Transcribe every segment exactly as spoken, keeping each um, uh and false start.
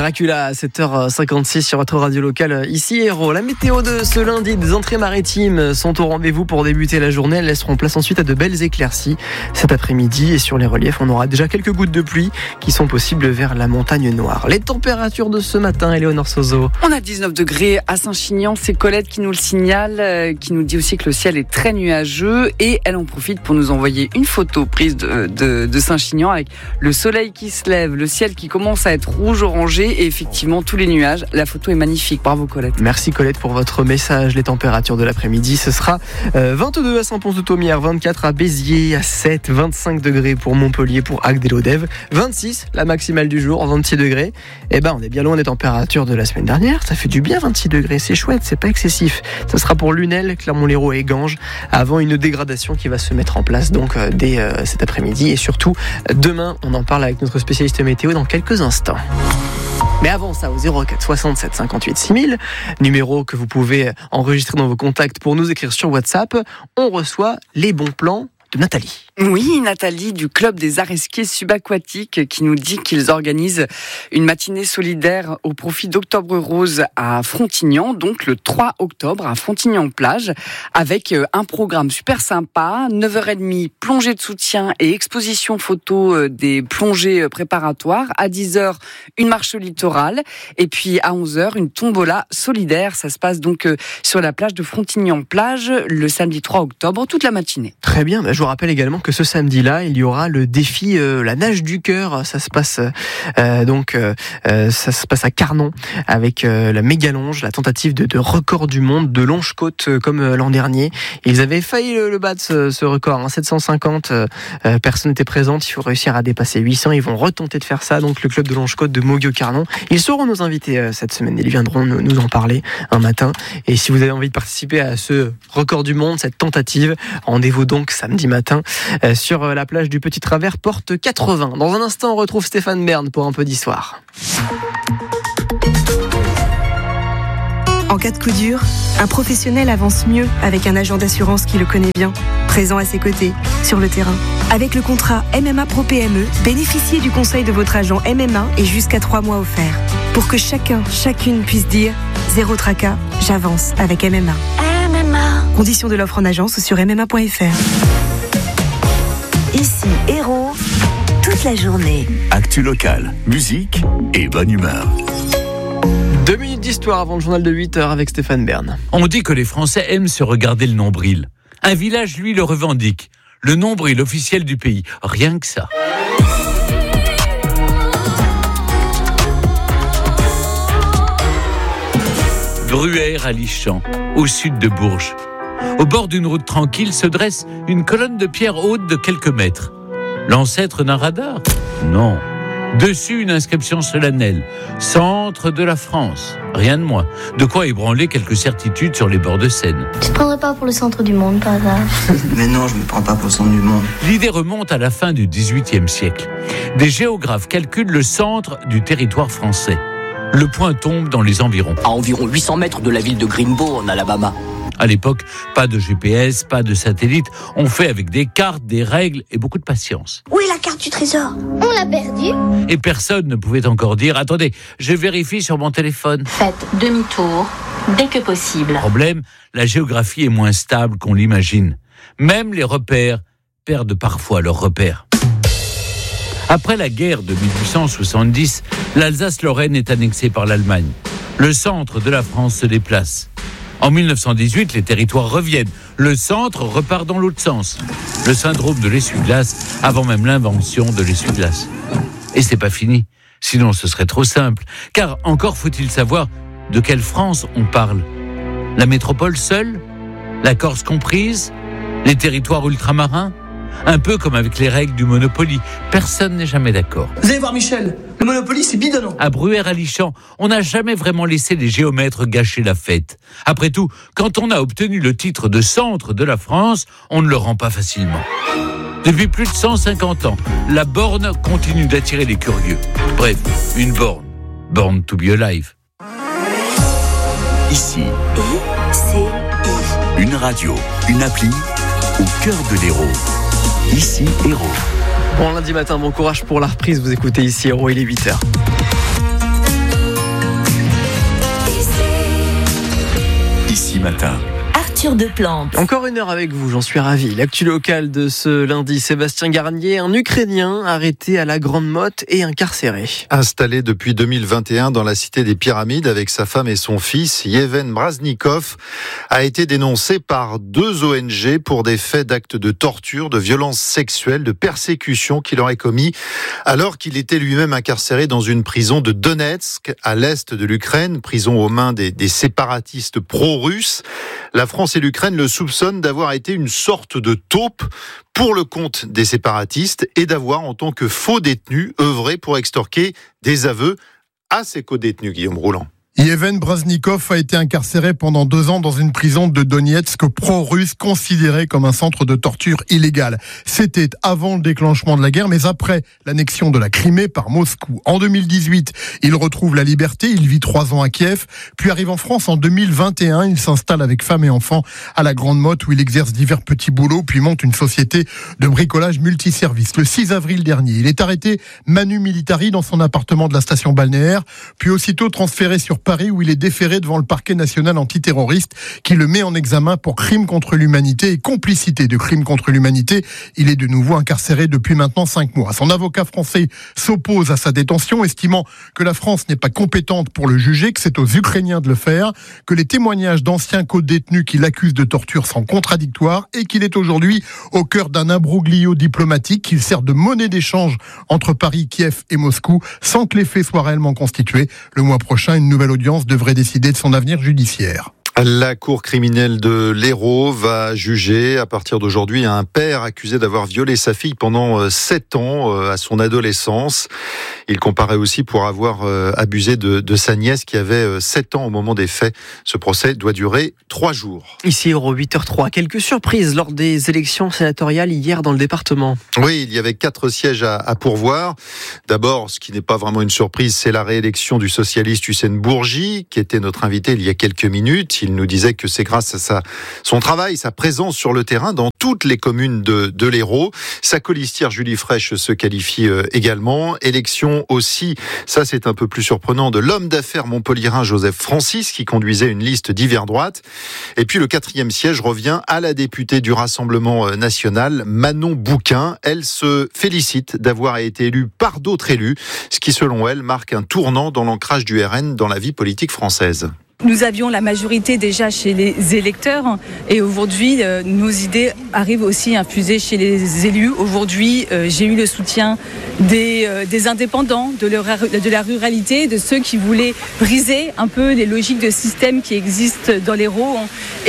Dracula à sept heures cinquante-six sur votre radio locale, ici Héros. La météo de ce lundi, des entrées maritimes sont au rendez-vous pour débuter la journée. Elles laisseront place ensuite à de belles éclaircies cet après-midi. Et sur les reliefs, on aura déjà quelques gouttes de pluie qui sont possibles vers la montagne noire. Les températures de ce matin, Éléonore Sozo. On a dix-neuf degrés à Saint-Chinian. C'est Colette qui nous le signale, euh, qui nous dit aussi que le ciel est très nuageux. Et elle en profite pour nous envoyer une photo prise de, de, de Saint-Chinian avec le soleil qui se lève, le ciel qui commence à être rouge-orangé et effectivement tous les nuages. La photo est magnifique. Bravo Colette. Merci Colette pour votre message. Les températures de l'après-midi, ce sera vingt-deux à Saint-Pons-de-Thomières, vingt-quatre à Béziers, à sept, vingt-cinq degrés pour Montpellier, pour Agde-et-Lodève, vingt-six la maximale du jour, vingt-six degrés. Eh ben, on est bien loin des températures de la semaine dernière. Ça fait du bien vingt-six degrés, c'est chouette, c'est pas excessif. Ça sera pour Lunel, Clermont-Lérault et Ganges, avant une dégradation qui va se mettre en place donc euh, dès euh, cet après-midi et surtout demain. On en parle avec notre spécialiste météo dans quelques instants. Mais avant ça, au zéro quatre soixante-sept cinquante-huit six mille, numéro que vous pouvez enregistrer dans vos contacts pour nous écrire sur WhatsApp, on reçoit les bons plans de Nathalie. Oui, Nathalie du Club des Arts et Skis subaquatiques qui nous dit qu'ils organisent une matinée solidaire au profit d'Octobre Rose à Frontignan, donc le trois octobre à Frontignan-Plage, avec un programme super sympa, neuf heures trente, plongée de soutien et exposition photo des plongées préparatoires. À dix heures, une marche littorale. Et puis à onze heures, une tombola solidaire. Ça se passe donc sur la plage de Frontignan-Plage le samedi trois octobre, toute la matinée. Très bien, je vous rappelle également que ce samedi-là, il y aura le défi euh, la nage du cœur. Ça se passe euh, donc euh, ça se passe à Carnon avec euh, la méga-longe, la tentative de, de record du monde de longe-côte euh, comme euh, l'an dernier. Ils avaient failli le, le battre ce, ce record, hein, sept cent cinquante euh, personnes étaient présentes. Il faut réussir à dépasser huit cents. Ils vont retenter de faire ça. Donc le club de longe-côte de Moguio-Carnon. Ils seront nos invités euh, cette semaine. Ils viendront nous, nous en parler un matin. Et si vous avez envie de participer à ce record du monde, cette tentative, rendez-vous donc samedi matin euh, sur la plage du Petit Travers, porte quatre-vingts. Dans un instant, on retrouve Stéphane Bern pour un peu d'histoire. En cas de coup dur, un professionnel avance mieux avec un agent d'assurance qui le connaît bien, présent à ses côtés, sur le terrain. Avec le contrat M M A Pro P M E, bénéficiez du conseil de votre agent M M A et jusqu'à trois mois offerts. Pour que chacun, chacune puisse dire « Zéro tracas, j'avance avec M M A ». M M A. Conditions de l'offre en agence ou sur m m a point f r. Ici Héros, toute la journée. Actu locale, musique et bonne humeur. Deux minutes d'histoire avant le journal de huit heures avec Stéphane Bern. On dit que les Français aiment se regarder le nombril. Un village, lui, le revendique. Le nombril officiel du pays. Rien que ça. Bruère à Lichamps, au sud de Bourges. Au bord d'une route tranquille se dresse une colonne de pierre haute de quelques mètres. L'ancêtre d'un radar ? Non. Dessus, une inscription solennelle. Centre de la France. Rien de moins. De quoi ébranler quelques certitudes sur les bords de Seine. Tu te prendrais pas pour le centre du monde, par hasard ? Mais non, je me prends pas pour le centre du monde. L'idée remonte à la fin du dix-huitième siècle. Des géographes calculent le centre du territoire français. Le point tombe dans les environs. À environ huit cents mètres de la ville de Greenbow, en Alabama. À l'époque, pas de G P S, pas de satellite. On fait avec des cartes, des règles et beaucoup de patience. Où est la carte du trésor ? On l'a perdue. Et personne ne pouvait encore dire « Attendez, je vérifie sur mon téléphone ». Faites demi-tour dès que possible. Problème, la géographie est moins stable qu'on l'imagine. Même les repères perdent parfois leurs repères. Après la guerre de mille huit cent soixante-dix, l'Alsace-Lorraine est annexée par l'Allemagne. Le centre de la France se déplace. En mille neuf cent dix-huit, les territoires reviennent. Le centre repart dans l'autre sens. Le syndrome de l'essuie-glace, avant même l'invention de l'essuie-glace. Et c'est pas fini. Sinon, ce serait trop simple. Car encore faut-il savoir de quelle France on parle. La métropole seule ? La Corse comprise ? Les territoires ultramarins ? Un peu comme avec les règles du Monopoly. Personne n'est jamais d'accord. Vous allez voir Michel, le Monopoly c'est bidonnant. À Bruère à Lichamps, on n'a jamais vraiment laissé les géomètres gâcher la fête. Après tout, quand on a obtenu le titre de centre de la France, on ne le rend pas facilement. Depuis plus de cent cinquante ans, la borne continue d'attirer les curieux. Bref, une borne. Born to be alive. Ici, I C I. une radio, une appli au cœur de l'Hérault. Ici Héros. Bon lundi matin, bon courage pour la reprise. Vous écoutez ici Héros, il est huit heures. Lundi matin. Arthur Deplante. Encore une heure avec vous, j'en suis ravi. L'actu locale de ce lundi, Sébastien Garnier, un Ukrainien arrêté à la Grande Motte et incarcéré. Installé depuis deux mille vingt et un dans la cité des Pyramides avec sa femme et son fils, Yevhen Braznikov a été dénoncé par deux O N G pour des faits d'actes de torture, de violences sexuelles, de persécutions qu'il aurait commis alors qu'il était lui-même incarcéré dans une prison de Donetsk, à l'est de l'Ukraine, prison aux mains des, des séparatistes pro-russes. La France et l'Ukraine le soupçonnent d'avoir été une sorte de taupe pour le compte des séparatistes et d'avoir, en tant que faux détenu, œuvré pour extorquer des aveux à ses co-détenus, Guillaume Rouland. Yevhen Braznikov a été incarcéré pendant deux ans dans une prison de Donetsk pro-russe considérée comme un centre de torture illégal. C'était avant le déclenchement de la guerre, mais après l'annexion de la Crimée par Moscou. En deux mille dix-huit, il retrouve la liberté, il vit trois ans à Kiev, puis arrive en France en deux mille vingt et un. Il s'installe avec femme et enfants à la Grande Motte où il exerce divers petits boulots, puis monte une société de bricolage multiservice. Le six avril dernier, il est arrêté manu militari dans son appartement de la station balnéaire, puis aussitôt transféré sur Paris où il est déféré devant le parquet national antiterroriste qui le met en examen pour crime contre l'humanité et complicité de crime contre l'humanité. Il est de nouveau incarcéré depuis maintenant cinq mois. Son avocat français s'oppose à sa détention, estimant que la France n'est pas compétente pour le juger, que c'est aux Ukrainiens de le faire, que les témoignages d'anciens co-détenus qui l'accusent de torture sont contradictoires et qu'il est aujourd'hui au cœur d'un imbroglio diplomatique qu'il sert de monnaie d'échange entre Paris, Kiev et Moscou sans que les faits soient réellement constitués. Le mois prochain, une nouvelle audience devrait décider de son avenir judiciaire. La cour criminelle de l'Hérault va juger à partir d'aujourd'hui un père accusé d'avoir violé sa fille pendant sept ans à son adolescence. Il comparait aussi pour avoir abusé de, de sa nièce qui avait sept ans au moment des faits. Ce procès doit durer trois jours. Ici, Euro huit heures trois, quelques surprises lors des élections sénatoriales hier dans le département. Oui, il y avait quatre sièges à, à pourvoir. D'abord, ce qui n'est pas vraiment une surprise, c'est la réélection du socialiste Hussein Bourgi, qui était notre invité il y a quelques minutes. Il nous disait que c'est grâce à sa, son travail, sa présence sur le terrain dans toutes les communes de, de l'Hérault. Sa colistière Julie Fraîche se qualifie également. Élection aussi, ça c'est un peu plus surprenant, de l'homme d'affaires montpelliérain Joseph Francis, qui conduisait une liste d'hiver droite. Et puis le quatrième siège revient à la députée du Rassemblement national, Manon Bouquin. Elle se félicite d'avoir été élue par d'autres élus, ce qui selon elle marque un tournant dans l'ancrage du R N dans la vie politique française. Nous avions la majorité déjà chez les électeurs et aujourd'hui, euh, nos idées arrivent aussi infusées chez les élus. Aujourd'hui, euh, j'ai eu le soutien des, euh, des indépendants, de, leur, de la ruralité, de ceux qui voulaient briser un peu les logiques de système qui existent dans l'Hérault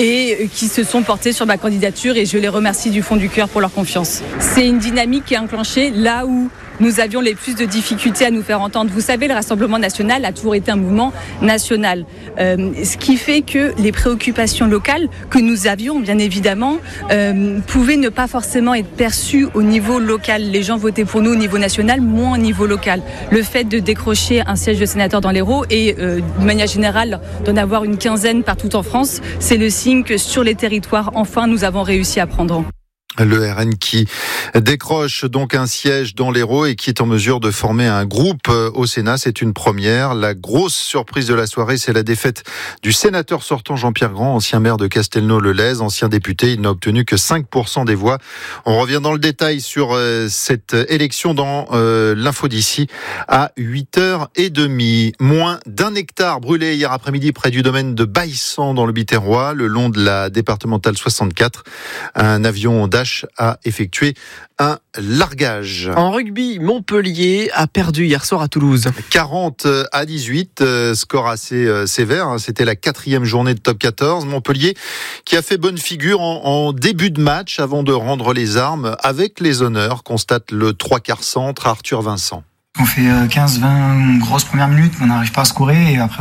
et qui se sont portés sur ma candidature et je les remercie du fond du cœur pour leur confiance. C'est une dynamique qui est enclenchée là où nous avions les plus de difficultés à nous faire entendre. Vous savez, le Rassemblement national a toujours été un mouvement national. Euh, ce qui fait que les préoccupations locales que nous avions, bien évidemment, euh, pouvaient ne pas forcément être perçues au niveau local. Les gens votaient pour nous au niveau national, moins au niveau local. Le fait de décrocher un siège de sénateur dans l'Hérault et, euh, de manière générale, d'en avoir une quinzaine partout en France, c'est le signe que sur les territoires, enfin, nous avons réussi à prendre. Le R N qui décroche donc un siège dans l'Hérault et qui est en mesure de former un groupe au Sénat. C'est une première. La grosse surprise de la soirée, c'est la défaite du sénateur sortant Jean-Pierre Grand, ancien maire de Castelnau-le-Lez, ancien député. Il n'a obtenu que cinq pour cent des voix. On revient dans le détail sur euh, cette élection dans euh, l'info d'ici à huit heures trente. Moins d'un hectare brûlé hier après-midi près du domaine de Baïssan dans le Biterrois, le long de la départementale soixante-quatre. Un avion Dash a effectué un largage. En rugby, Montpellier a perdu hier soir à Toulouse. quarante à dix-huit, score assez sévère. C'était la quatrième journée de top quatorze. Montpellier qui a fait bonne figure en, en début de match avant de rendre les armes avec les honneurs, constate le trois quarts centre Arthur Vincent. On fait quinze vingt grosses premières minutes, mais on n'arrive pas à scorer. Et après,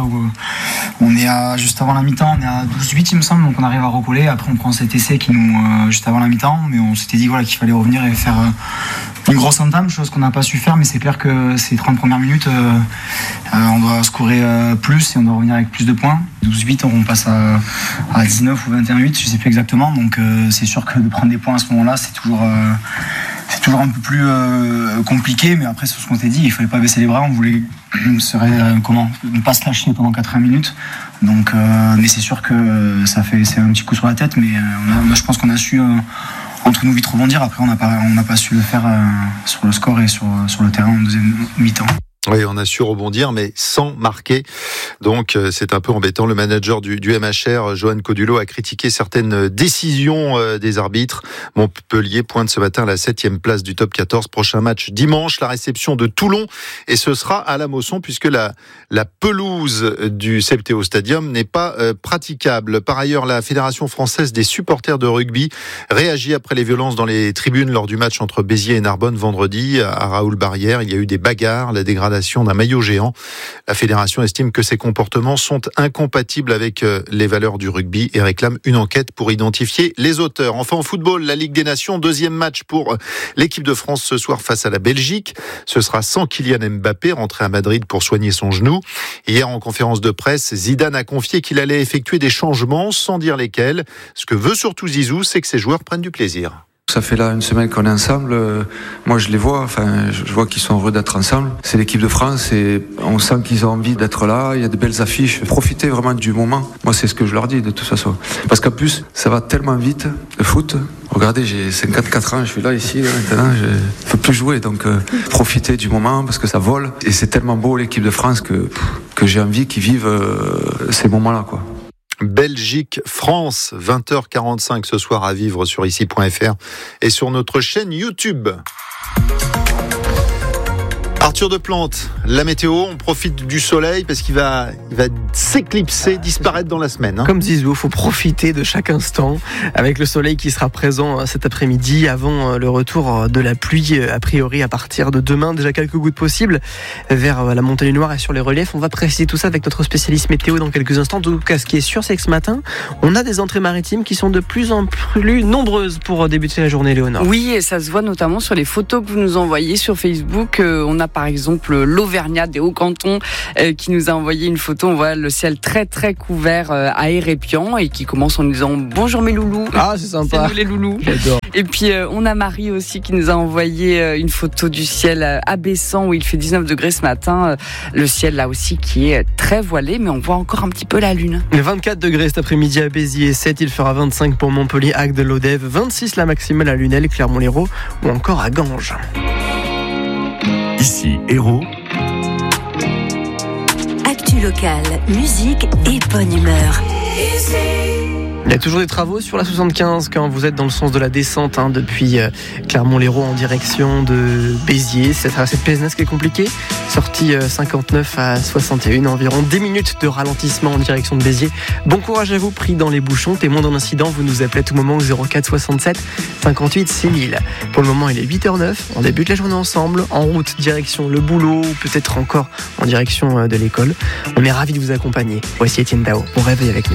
on est à, juste avant la mi-temps, on est à douze huit, il me semble, donc on arrive à recoller. Après, on prend cet essai qui nous, euh, juste avant la mi-temps, mais on s'était dit voilà, qu'il fallait revenir et faire euh, une grosse entame, chose qu'on n'a pas su faire. Mais c'est clair que ces trente premières minutes, euh, euh, on doit scorer euh, plus et on doit revenir avec plus de points. douze huit, on passe à, à dix-neuf ou vingt et un huit, je ne sais plus exactement. Donc, euh, c'est sûr que de prendre des points à ce moment-là, c'est toujours. Euh, C'est toujours un peu plus euh, compliqué, mais après sur ce qu'on s'est dit, il fallait pas baisser les bras, on voulait serait, euh, comment, ne pas se lâcher pendant quatre-vingts minutes. Donc, euh, mais c'est sûr que ça fait c'est un petit coup sur la tête, mais euh, on a, je pense qu'on a su euh, entre nous vite rebondir. Après, on n'a pas on n'a pas su le faire euh, sur le score et sur sur le terrain en deuxième mi-temps. Oui, on a su rebondir, mais sans marquer. Donc, euh, c'est un peu embêtant. Le manager du, du M H R, Johan Codulot, a critiqué certaines décisions euh, des arbitres. Montpellier pointe ce matin la septième place du top quatorze. Prochain match dimanche, la réception de Toulon. Et ce sera à la Mosson, puisque la, la pelouse du Septéo Stadium n'est pas euh, praticable. Par ailleurs, la Fédération française des supporters de rugby réagit après les violences dans les tribunes lors du match entre Béziers et Narbonne vendredi à Raoul-Barrière. Il y a eu des bagarres, la dégradation d'un maillot géant. La fédération estime que ces comportements sont incompatibles avec les valeurs du rugby et réclame une enquête pour identifier les auteurs. Enfin, en football, la Ligue des Nations, deuxième match pour l'équipe de France ce soir face à la Belgique. Ce sera sans Kylian Mbappé, rentré à Madrid pour soigner son genou. Hier, en conférence de presse, Zidane a confié qu'il allait effectuer des changements sans dire lesquels. Ce que veut surtout Zizou, c'est que ses joueurs prennent du plaisir. Ça fait là une semaine qu'on est ensemble. Moi, je les vois. Enfin, je vois qu'ils sont heureux d'être ensemble. C'est l'équipe de France et on sent qu'ils ont envie d'être là. Il y a de belles affiches. Profitez vraiment du moment. Moi, c'est ce que je leur dis de toute façon. Parce qu'en plus, ça va tellement vite le foot. Regardez, j'ai cinquante-quatre ans. Je suis là ici là, maintenant. Je ne peux plus jouer. Donc, euh, profitez du moment parce que ça vole. Et c'est tellement beau l'équipe de France que que j'ai envie qu'ils vivent euh, ces moments-là, quoi. Belgique-France, vingt heures quarante-cinq ce soir à vivre sur ici point f r et sur notre chaîne YouTube. Arthur Deplante, la météo, on profite du soleil parce qu'il va, il va s'éclipser, disparaître dans la semaine. Hein. Comme Zizou, il faut profiter de chaque instant avec le soleil qui sera présent cet après-midi avant le retour de la pluie, a priori à partir de demain. Déjà quelques gouttes possibles vers la montagne noire et sur les reliefs. On va préciser tout ça avec notre spécialiste météo dans quelques instants. En tout cas, ce qui est sûr, c'est que ce matin, on a des entrées maritimes qui sont de plus en plus nombreuses pour débuter la journée, Léonore. Oui, et ça se voit notamment sur les photos que vous nous envoyez sur Facebook. On a par exemple l'Auvergnat des Hauts-Cantons euh, qui nous a envoyé une photo. On voit le ciel très très couvert euh, à Hérépian et qui commence en nous disant bonjour mes loulous. Ah, c'est sympa. C'est nous les loulous. J'adore. Et puis euh, on a Marie aussi qui nous a envoyé euh, une photo du ciel euh, abaissant où il fait dix-neuf degrés ce matin. Euh, le ciel là aussi qui est très voilé, mais on voit encore un petit peu la lune. vingt-quatre degrés cet après-midi à Béziers, sept, il fera vingt-cinq pour Montpellier, Agde, Lodève, vingt-six la maximale à Lunel, Clermont-Lérault ou encore à Ganges. Ici, Héros. Actu locale, musique et bonne humeur. Il y a toujours des travaux sur la soixante-quinze quand vous êtes dans le sens de la descente hein, depuis euh, Clermont-Lérault en direction de Béziers. C'est cette Pézenas qui est compliquée. Sortie euh, cinquante-neuf à soixante et un, environ dix minutes de ralentissement en direction de Béziers. Bon courage à vous, pris dans les bouchons. Témoin d'un incident, vous nous appelez à tout moment au zéro quatre soixante-sept cinquante-huit six mille. Pour le moment, il est huit heures zéro neuf. On débute la journée ensemble, en route, direction le boulot, ou peut-être encore en direction euh, de l'école. On est ravis de vous accompagner. Voici Étienne Dao. Bon réveil avec nous.